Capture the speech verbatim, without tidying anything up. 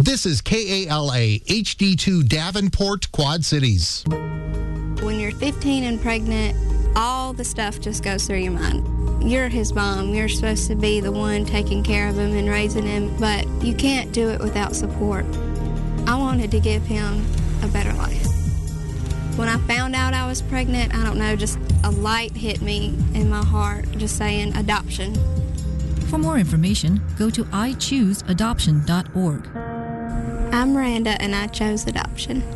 This is K A L A H D two Davenport, Quad Cities. When you're fifteen and pregnant, all the stuff just goes through your mind. You're his mom. You're supposed to be the one taking care of him and raising him, but you can't do it without support. I wanted to give him a better life. When I found out I was pregnant, I don't know, just a light hit me in my heart, just saying adoption. For more information, go to i choose adoption dot org. I'm Miranda, and I chose adoption.